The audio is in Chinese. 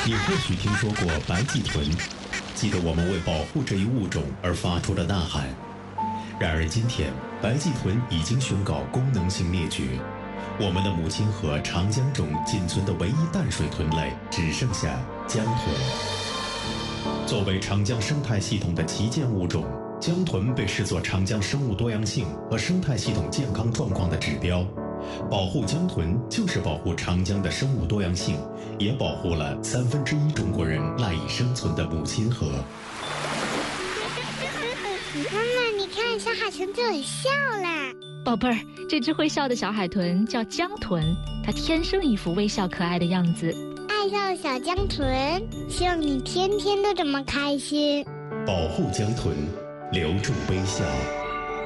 你或许听说过白鳍豚，记得我们为保护这一物种而发出的呐喊。然而今天，白鳍豚已经宣告功能性灭绝，我们的母亲河长江中仅存的唯一淡水豚类只剩下江豚。作为长江生态系统的旗舰物种，江豚被视作长江生物多样性和生态系统健康状况的指标。保护江豚就是保护长江的生物多样性，也保护了1/3中国人赖以生存的母亲河。 妈妈，你看，小海豚对我笑啦！ 宝贝儿，这只会笑的小海豚叫江豚，它天生一副微笑可爱的样子。 爱笑的小江豚，希望你天天都这么开心。 保护江豚，留住微笑。